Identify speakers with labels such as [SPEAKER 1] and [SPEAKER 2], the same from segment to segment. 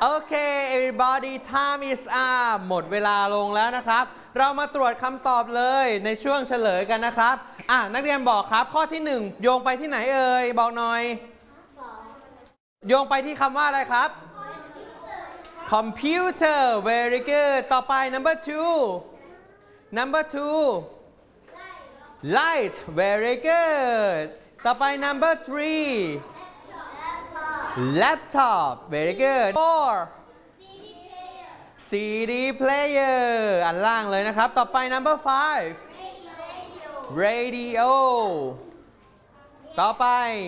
[SPEAKER 1] โอเค everybody time is up หมดเวลาลงแล้วนะครับเรามาตรวจคำตอบเลยในช่วงเฉลยกันนะครับนักเรียนบอกครับข้อที่1โยงไปที่ไหนเอ่ยบอกหน่อยโยงไปที่คำว่าอะไรครับ computer very good ต่อไป number 2 light very good ต่อไป number 3 laptop very good 4 CD player อันล่างเลยนะครับต่อไป number 5 radio ต่อไป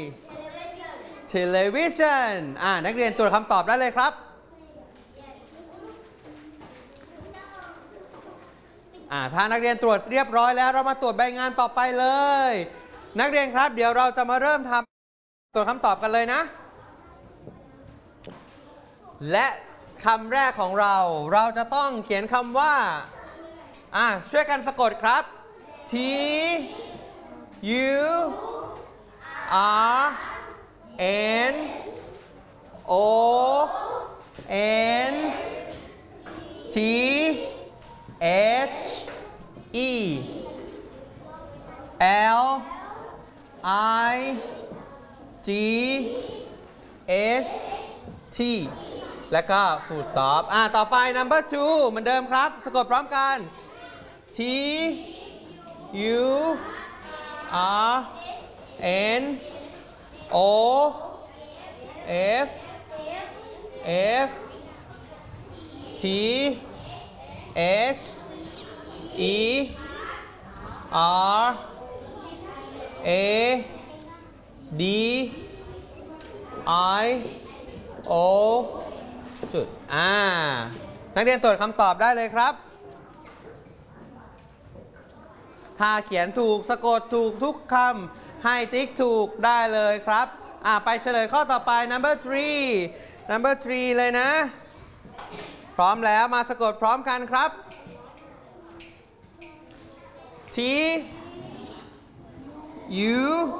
[SPEAKER 1] television นักเรียนตรวจคำตอบได้เลยครับถ้านักเรียนตรวจเรียบร้อยแล้วเรามาตรวจใบงานต่อไปเลยนักเรียนครับเดี๋ยวเราจะมาเริ่มทำตรวจคำตอบกันเลยนะและคำแรกของเราจะต้องเขียนคำว่าช่วยกันสะกดครับ T U R N O N T H E L I G H T แล้วก็ full stop ต่อไป number 2 เหมือนเดิมครับสะกดพร้อมกัน T U R N O F F T H E R A D I O จุดนักเรียนตรวจคำตอบได้เลยครับถ้าเขียนถูกสะกดถูกทุกคำให้ติ๊กถูกได้เลยครับไปเฉลยข้อต่อไป number 3 เลยนะพร้อมแล้วมาสะกดพร้อมกันครับ T U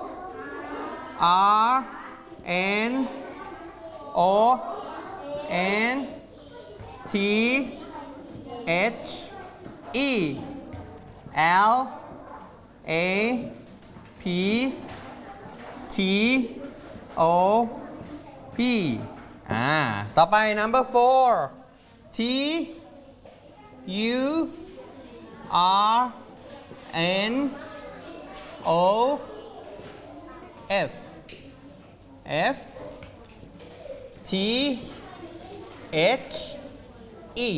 [SPEAKER 1] R N O N T H E L A P T O P ต่อไป number 4 T U R N O F F T H E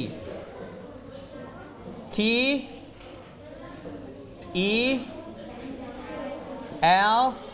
[SPEAKER 1] T E L